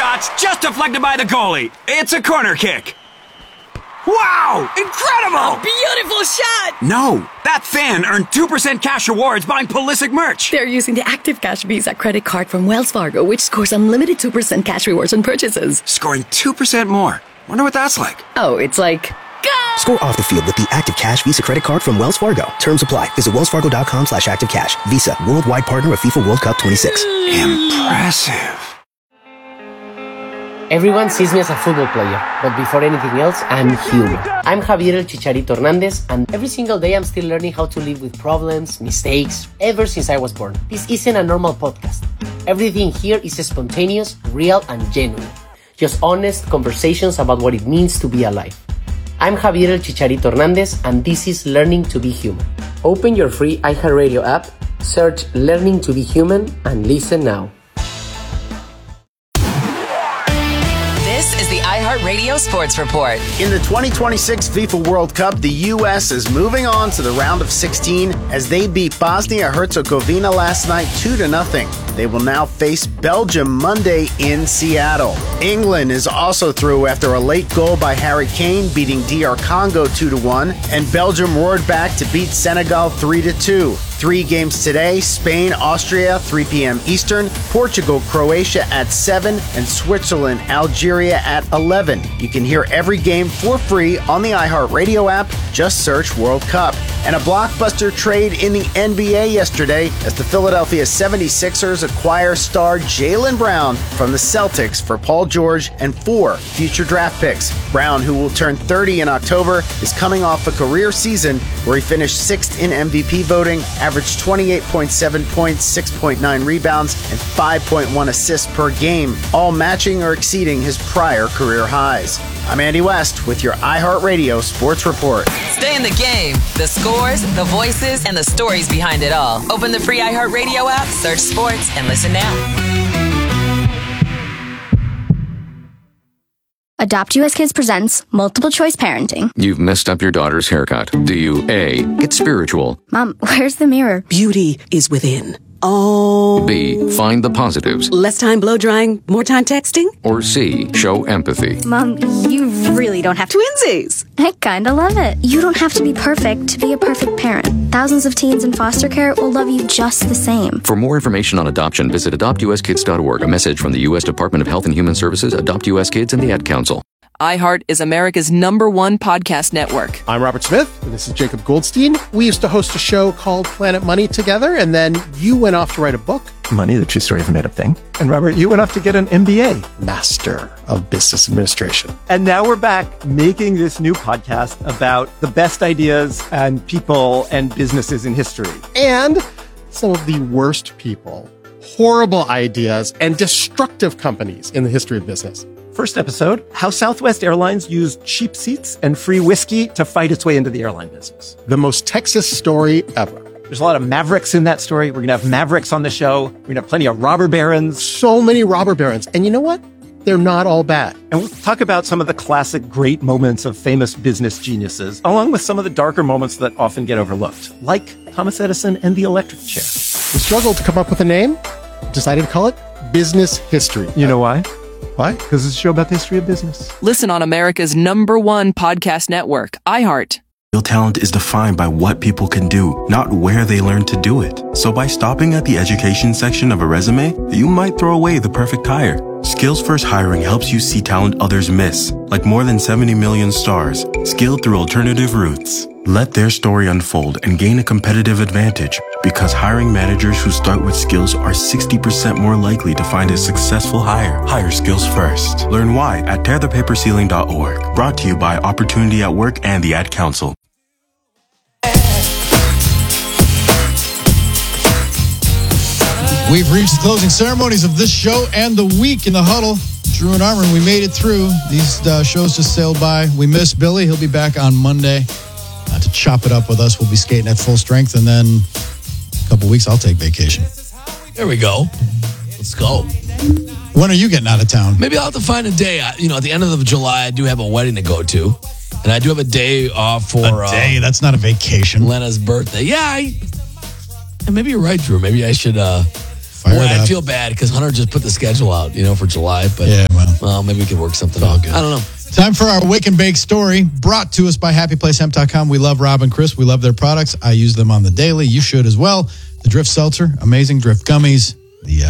shot, just deflected by the goalie. It's a corner kick. Wow! Incredible! Beautiful shot! No, that fan earned 2% cash rewards buying Pulisic merch. They're using the Active Cash Visa credit card from Wells Fargo, which scores unlimited 2% cash rewards on purchases. Scoring 2% more. Wonder what that's like. Oh, it's like... Go! Score off the field with the Active Cash Visa credit card from Wells Fargo. Terms apply. Visit wellsfargo.com/activecash. Visa, worldwide partner of FIFA World Cup 26. Impressive. Everyone sees me as a football player, but before anything else, I'm human. I'm Javier El Chicharito Hernandez, and every single day I'm still learning how to live with problems, mistakes, ever since I was born. This isn't a normal podcast. Everything here is spontaneous, real, and genuine. Just honest conversations about what it means to be alive. I'm Javier El Chicharito Hernandez, and this is Learning to be Human. Open your free iHeartRadio app, search Learning to be Human, and listen now. This is the iHeartRadio Sports Report. In the 2026 FIFA World Cup, the U.S. is moving on to the round of 16 as they beat Bosnia-Herzegovina last night 2-0. They will now face Belgium Monday in Seattle. England is also through after a late goal by Harry Kane beating DR Congo 2-1, and Belgium roared back to beat Senegal 3-2. 3 games today: Spain, Austria, 3 p.m. Eastern, Portugal, Croatia at 7, and Switzerland, Algeria at 11. You can hear every game for free on the iHeartRadio app. Just search World Cup. And a blockbuster trade in the NBA yesterday as the Philadelphia 76ers acquire star Jaylen Brown from the Celtics for Paul George and 4 future draft picks. Brown, who will turn 30 in October, is coming off a career season where he finished 6th in MVP voting, averaged 28.7 points, 6.9 rebounds, and 5.1 assists per game, all matching or exceeding his prior career highs. I'm Andy West with your iHeartRadio Sports Report. Stay in the game. The scores, the voices, and the stories behind it all. Open the free iHeartRadio app, search sports, and listen now. Adopt US Kids presents Multiple Choice Parenting. You've messed up your daughter's haircut. Do you A, get spiritual? Mom, where's the mirror? Beauty is within. Oh. B, find the positives. Less time blow drying, more time texting? Or C, show empathy. Mom, you really don't have to. Twinsies! I kinda love it. You don't have to be perfect to be a perfect parent. Thousands of teens in foster care will love you just the same. For more information on adoption, visit adoptuskids.org. A message from the U.S. Department of Health and Human Services, Adopt U.S. Kids, and the Ad Council. iHeart is America's #1 podcast network. I'm Robert Smith, and this is Jacob Goldstein. We used to host a show called Planet Money together, and then you went off to write a book. Money, the true story of a made-up thing. And Robert, you went off to get an MBA. Master of Business Administration. And now we're back making this new podcast about the best ideas and people and businesses in history. And some of the worst people, horrible ideas, and destructive companies in the history of business. First episode, how Southwest Airlines used cheap seats and free whiskey to fight its way into the airline business. The most Texas story ever. There's a lot of Mavericks in that story. We're going to have Mavericks on the show. We're going to have plenty of robber barons. So many robber barons. And you know what? They're not all bad. And we'll talk about some of the classic great moments of famous business geniuses, along with some of the darker moments that often get overlooked, like Thomas Edison and the electric chair. We struggled to come up with a name, decided to call it Business History. You know why? Why? Because it's a show about the history of business. Listen on America's #1 podcast network, iHeart. Real talent is defined by what people can do, not where they learn to do it. So by stopping at the education section of a resume, you might throw away the perfect hire. Skills First Hiring helps you see talent others miss, like more than 70 million stars, skilled through alternative routes. Let their story unfold and gain a competitive advantage, because hiring managers who start with skills are 60% more likely to find a successful hire. Hire skills first. Learn why at tearthepaperceiling.org. Brought to you by Opportunity at Work and the Ad Council. We've reached the closing ceremonies of this show and the week in the huddle. Drew and Armin, we made it through. These shows just sailed by. We miss Billy. He'll be back on Monday to chop it up with us. We'll be skating at full strength, and then a couple weeks, I'll take vacation. There we go. Let's go. When are you getting out of town? Maybe I'll have to find a day. At the end of July, I do have a wedding to go to. And I do have a day off for... A day? That's not a vacation. Lena's birthday. Yeah, maybe you're right, Drew. Maybe I should Fire Boy, it I up. feel bad because Hunter just put the schedule out, for July. But Yeah, well, maybe we could work something all out. good. I don't know. Time for our Wake and Bake story, brought to us by HappyPlaceHemp.com. We love Rob and Chris. We love their products. I use them on the daily. You should as well. The Drift Seltzer, amazing. Drift Gummies, the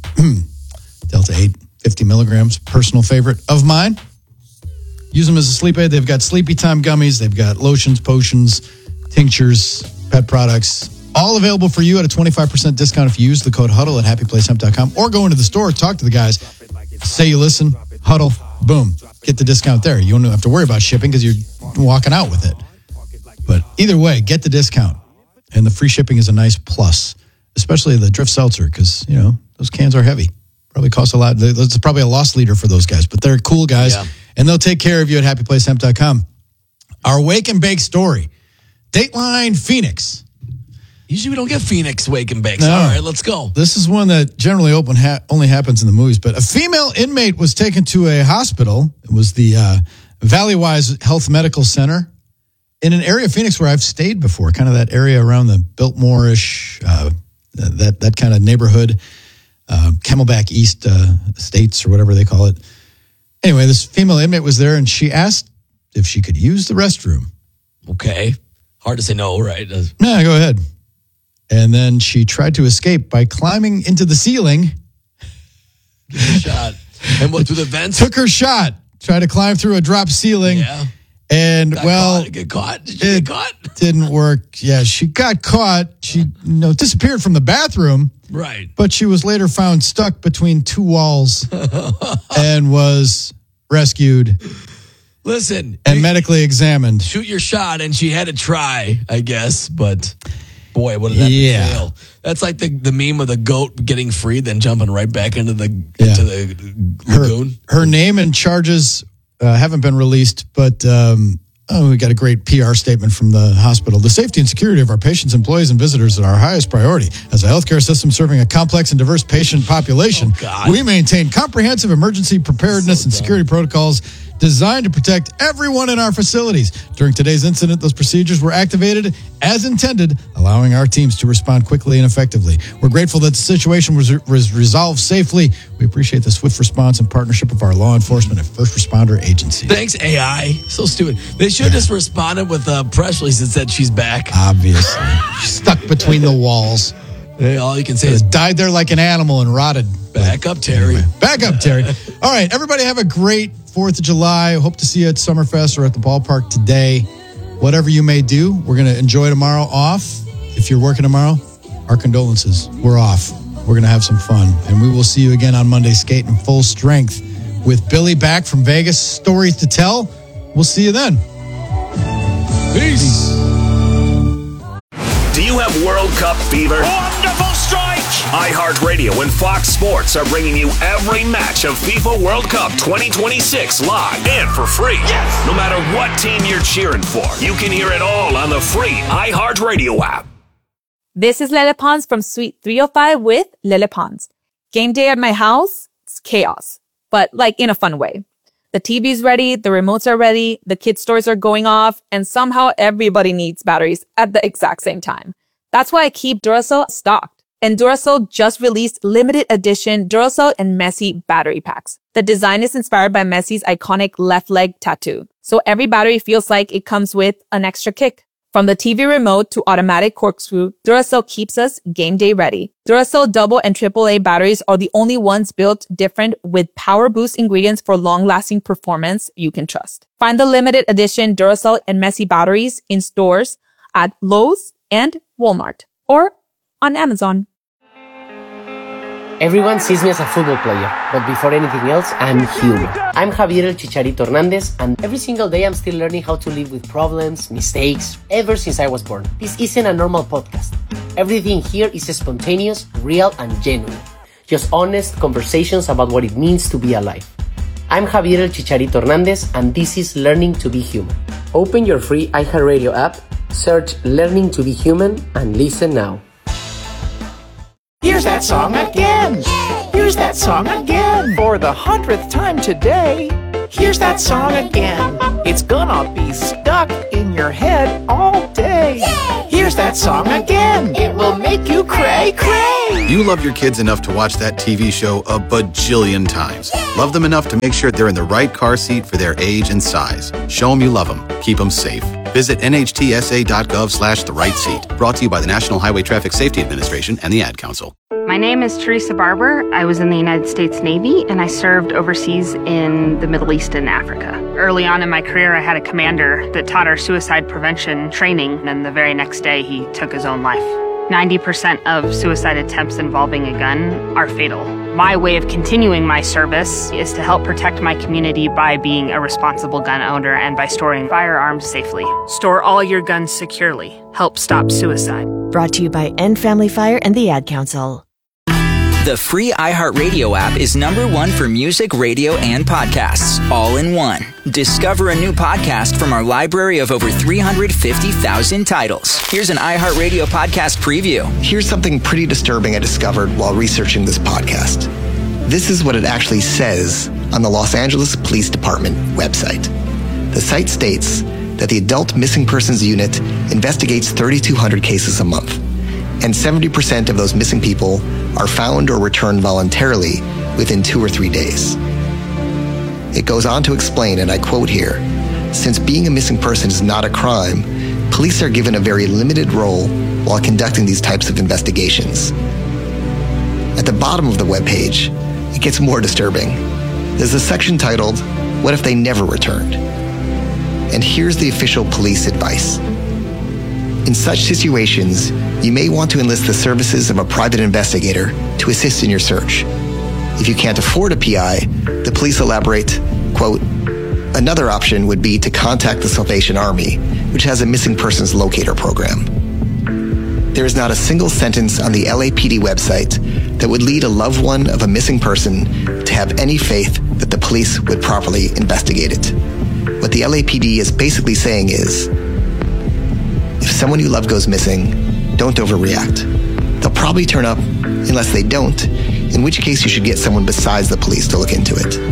Delta 8, 50 milligrams, personal favorite of mine. Use them as a sleep aid. They've got Sleepy Time gummies. They've got lotions, potions, tinctures, pet products, all available for you at a 25% discount if you use the code HUDDLE at HappyPlaceHemp.com or go into the store, talk to the guys, say you listen, huddle, boom, get the discount there. You don't have to worry about shipping because you're walking out with it. But either way, get the discount. And the free shipping is a nice plus, especially the Drift Seltzer because, those cans are heavy. Probably cost a lot. It's probably a loss leader for those guys, but they're cool guys, and they'll take care of you at HappyPlaceHemp.com. Our Wake and Bake story. Dateline Phoenix. Usually we don't get Phoenix Wake and Bakes. No. All right, let's go. This is one that generally only happens in the movies, but a female inmate was taken to a hospital. It was the Valleywise Health Medical Center in an area of Phoenix where I've stayed before, kind of that area around the Biltmore-ish, that kind of neighborhood, Camelback East Estates or whatever they call it. Anyway, this female inmate was there, and she asked if she could use the restroom. Okay. Hard to say no, right? Yeah, go ahead. And then she tried to escape by climbing into the ceiling. Give it a shot. And what, through the vents? Took her shot. Tried to climb through a drop ceiling. Yeah. And, Get caught? Did you get caught? Didn't work. Yeah, she got caught. She disappeared from the bathroom. Right. But she was later found stuck between two walls and was rescued. Listen. And medically examined. Shoot your shot, and she had to try, I guess. But, boy, what did that fail? That's like the meme of the goat getting freed, then jumping right back into the lagoon. Her name and charges haven't been released, but we got a great PR statement from the hospital. The safety and security of our patients, employees, and visitors are our highest priority. As a healthcare system serving a complex and diverse patient population, we maintain comprehensive emergency preparedness and security protocols designed to protect everyone in our facilities. During today's incident, those procedures were activated as intended, allowing our teams to respond quickly and effectively. We're grateful that the situation was resolved safely. We appreciate the swift response and partnership of our law enforcement and first responder agencies. Thanks, AI. So stupid. They should have just responded with a press release that said she's back. Obviously. She's stuck between the walls. All you can say is died there like an animal and rotted. Back up, Terry. Anyway, back up, Terry. All right, everybody have a great 4th of July. Hope to see you at Summerfest or at the ballpark today. Whatever you may do, we're going to enjoy tomorrow off. If you're working tomorrow, our condolences. We're off. We're going to have some fun. And we will see you again on Monday, skating full strength with Billy back from Vegas. Stories to tell. We'll see you then. Peace. Do you have World Cup fever? Wonderful strike! iHeartRadio and Fox Sports are bringing you every match of FIFA World Cup 2026 live and for free. Yes! No matter what team you're cheering for, you can hear it all on the free iHeartRadio app. This is Lele Pons from Suite 305 with Lele Pons. Game day at my house, it's chaos, but like in a fun way. The TV's ready, the remotes are ready, the kids' toys are going off, and somehow everybody needs batteries at the exact same time. That's why I keep Duracell stocked. And Duracell just released limited edition Duracell and Messi battery packs. The design is inspired by Messi's iconic left leg tattoo. So every battery feels like it comes with an extra kick. From the TV remote to automatic corkscrew, Duracell keeps us game day ready. Duracell double and AAA batteries are the only ones built different with power boost ingredients for long-lasting performance you can trust. Find the limited edition Duracell and Messi batteries in stores at Lowe's and Walmart or on Amazon. Everyone sees me as a football player, but before anything else, I'm human. I'm Javier El Chicharito Hernandez, and every single day I'm still learning how to live with problems, mistakes, ever since I was born. This isn't a normal podcast. Everything here is spontaneous, real, and genuine. Just honest conversations about what it means to be alive. I'm Javier El Chicharito Hernandez, and this is Learning to Be Human. Open your free iHeartRadio app, search Learning to Be Human, and listen now. Here's that song again. Here's that song again. For the 100th time today. Here's that song again. It's gonna be stuck in your head all day. Yay! Here's that song again. It will make you cray cray. You love your kids enough to watch that TV show a bajillion times. Yay! Love them enough to make sure they're in the right car seat for their age and size. Show them you love them. Keep them safe. Visit nhtsa.gov/the-right-seat. Brought to you by the National Highway Traffic Safety Administration and the Ad Council. My name is Teresa Barber. I was in the United States Navy, and I served overseas in the Middle East and Africa. Early on in my career, I had a commander that taught our suicide prevention training, and the very next day, he took his own life. 90% of suicide attempts involving a gun are fatal. My way of continuing my service is to help protect my community by being a responsible gun owner and by storing firearms safely. Store all your guns securely. Help stop suicide. Brought to you by End Family Fire and the Ad Council. The free iHeartRadio app is #1 for music, radio, and podcasts, all in one. Discover a new podcast from our library of over 350,000 titles. Here's an iHeartRadio podcast preview. Here's something pretty disturbing I discovered while researching this podcast. This is what it actually says on the Los Angeles Police Department website. The site states that the Adult Missing Persons Unit investigates 3,200 cases a month, and 70% of those missing people are found or returned voluntarily within 2 or 3 days. It goes on to explain, and I quote here, "Since being a missing person is not a crime, police are given a very limited role while conducting these types of investigations." At the bottom of the webpage, it gets more disturbing. There's a section titled, "What if they never returned?" And here's the official police advice. In such situations, you may want to enlist the services of a private investigator to assist in your search. If you can't afford a PI, the police elaborate, quote, "Another option would be to contact the Salvation Army, which has a missing persons locator program." There is not a single sentence on the LAPD website that would lead a loved one of a missing person to have any faith that the police would properly investigate it. What the LAPD is basically saying is, if someone you love goes missing, don't overreact. They'll probably turn up unless they don't, in which case you should get someone besides the police to look into it.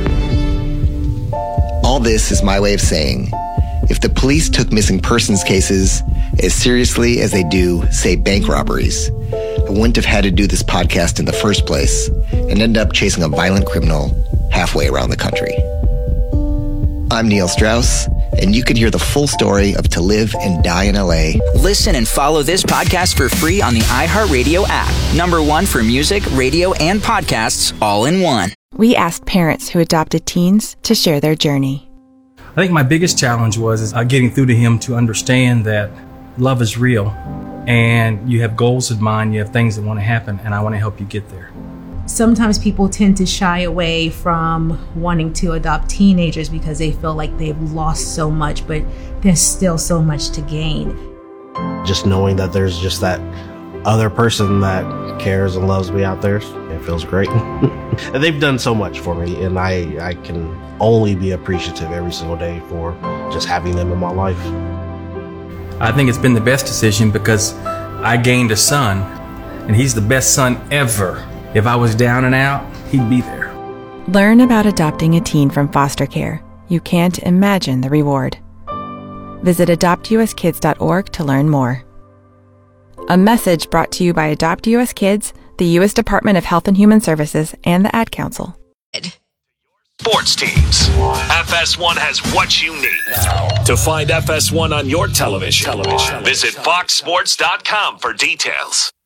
All this is my way of saying, if the police took missing persons cases as seriously as they do, say, bank robberies, I wouldn't have had to do this podcast in the first place and end up chasing a violent criminal halfway around the country. I'm Neil Strauss, and you can hear the full story of To Live and Die in LA. Listen and follow this podcast for free on the iHeartRadio app. #1 for music, radio, and podcasts, all in one. We asked parents who adopted teens to share their journey. I think my biggest challenge was getting through to him to understand that love is real and you have goals in mind, you have things that want to happen, and I want to help you get there. Sometimes people tend to shy away from wanting to adopt teenagers because they feel like they've lost so much, but there's still so much to gain. Just knowing that there's just that other person that cares and loves me out there, it feels great. And they've done so much for me, and I can only be appreciative every single day for just having them in my life. I think it's been the best decision because I gained a son, and he's the best son ever. If I was down and out, he'd be there. Learn about adopting a teen from foster care. You can't imagine the reward. Visit adoptuskids.org to learn more. A message brought to you by Adopt US Kids, the U.S. Department of Health and Human Services, and the Ad Council. Sports teams. FS1 has what you need. To find FS1 on your television, visit foxsports.com for details.